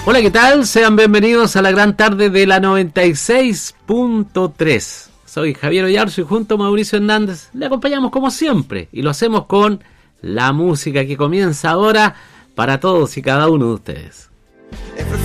Hola, ¿qué tal? Sean bienvenidos a la gran tarde de la 96.3. Soy Javier Oyarzo y junto a Mauricio Hernández le acompañamos como siempre y lo hacemos con la música que comienza ahora para todos y cada uno de ustedes.